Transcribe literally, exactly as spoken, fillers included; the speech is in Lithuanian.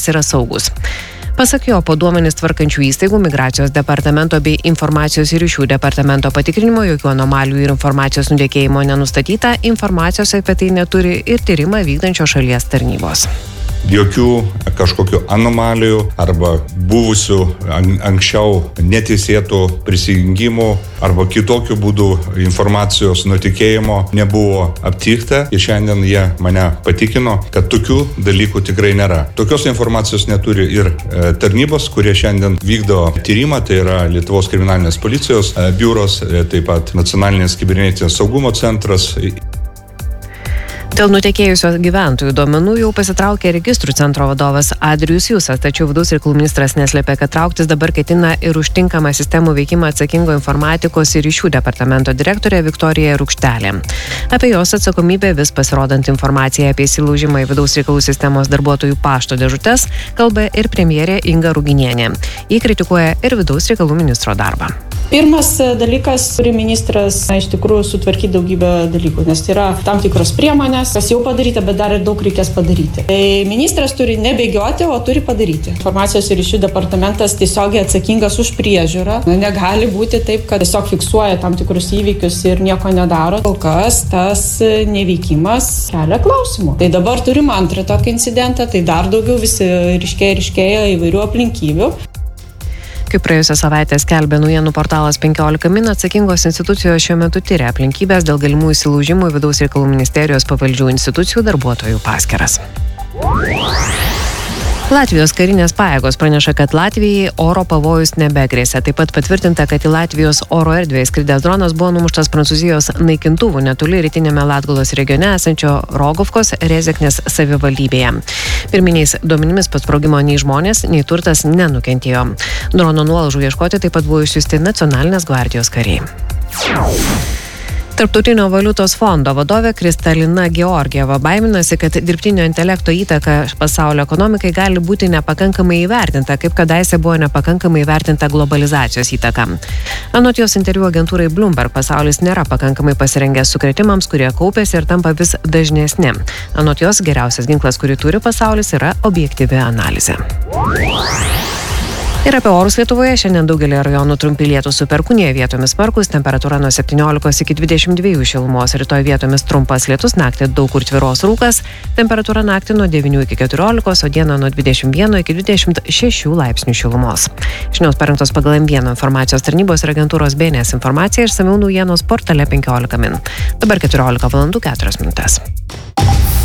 duomenys yra saugus. Pasak jo, po duomenis tvarkančių įstaigų, Migracijos departamento bei Informacijos ir ryšių departamento patikrinimo jokių anomalijų ir informacijos nutekėjimo nenustatyta, informacijos apie tai neturi ir tyrimą vykdančios šalies tarnybos. Jokių kažkokių anomalijų arba buvusių anksčiau neteisėtų prisijungimų arba kitokių būdų informacijos nutekėjimo nebuvo aptikta. Ir šiandien jie mane patikino, kad tokių dalykų tikrai nėra. Tokios informacijos neturi ir tarnybos, kurie šiandien vykdo tyrimą, tai yra Lietuvos kriminalinės policijos biuros, taip pat Nacionalinės kibernetinės saugumo centras. Dėl nutekėjusios gyventojų duomenų jau pasitraukė registrų centro vadovas Adrijus Jusas, tačiau vidaus reikalų ministras neslėpė, kad trauktis dabar ketina ir už tinkamą sistemų veikimą atsakingo informatikos ir ryšių departamento direktorė Viktorija Rukštelė. Apie jos atsakomybę vis pasirodant informaciją apie įsilaužimą į vidaus reikalų sistemos darbuotojų pašto dėžutes kalba ir premjerė Inga Ruginienė. Ji kritikuoja ir vidaus reikalų ministro darbą. Pirmas dalykas, turi ministras iš tikrųjų sutvarkyti daugybę dalykų, nes tai yra tam tikros priemonės, kas jau padaryta, bet dar ir daug reikės padaryti. Tai ministras turi nebėgioti, o turi padaryti. Informacijos ir ryšių departamentas tiesiogiai atsakingas už priežiūrą. Negali būti taip, kad tiesiog fiksuoja tam tikrus įvykius ir nieko nedaro. Kol kas tas neveikimas kelia klausimų. Tai dabar turim antrą tokį incidentą, tai dar daugiau visi ryškėja ir ryškėja įvairių aplinkybių. Kaip praėjusią savaitę skelbė naujienų portalas penkiolika min, atsakingos institucijos šiuo metu tyria aplinkybės dėl galimų įsilaužimų į vidaus reikalų ministerijos pavaldžių institucijų darbuotojų paskyras. Latvijos karinės pajėgos praneša, kad Latvijai oro pavojus nebegrėsia. Taip pat patvirtinta, kad į Latvijos oro erdvę įskridęs dronas buvo numuštas Prancūzijos naikintuvų netoli rytiniame Latgalos regione esančio Rogovkos Rezeknės savivaldybėje. Pirminiais duomenimis po sprogimo nei žmonės, nei turtas nenukentėjo. Drono nuolaužų ieškoti taip pat buvo išsiųsti Nacionalinės gvardijos kariai. Tarptautinio valiutos fondo vadovė Kristalina Georgieva baiminasi, kad dirbtinio intelekto įtaka pasaulio ekonomikai gali būti nepakankamai įvertinta, kaip kadaise buvo nepakankamai įvertinta globalizacijos įtaka. Anot jos interviu agentūrai Bloomberg, pasaulis nėra pakankamai pasirengęs sukrėtimams, kurie kaupėsi ir tampa vis dažnesni. Anot jos, geriausias ginklas, kurį turi pasaulis, yra objektyvi analizė. Ir apie orus Lietuvoje šiandien daugelį rajonų trumpi lietūs su perkūnija, vietomis smarkūs, temperatūra nuo septyniolikos iki dvidešimt dviejų šilumos, rytoj vietomis trumpas lietus, naktį daug kur tvyros rūkas, temperatūra naktį nuo devynių iki keturiolikos, o dieną nuo dvidešimt vieno iki dvidešimt šešių laipsnių šilumos. Žinios parengtos pagal M vienas informacijos tarnybos ir agentūros B N S informacija, išsamiau naujienos portale penkiolika min. Dabar keturiolika valandų keturios minutės.